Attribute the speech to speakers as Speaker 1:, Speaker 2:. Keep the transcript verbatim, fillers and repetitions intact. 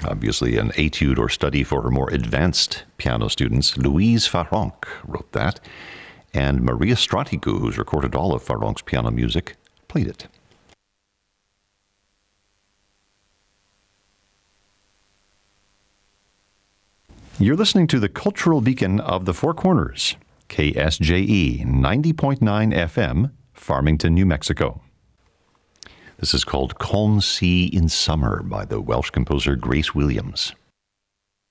Speaker 1: Obviously an etude or study for more advanced piano students. Louise Farronc wrote that. And Maria Stratigu, who's recorded all of Farronc's piano music, played it. You're listening to the Cultural Beacon of the Four Corners, K S J E ninety point nine F M, Farmington, New Mexico. This is called Calm Sea in Summer by the Welsh composer Grace Williams.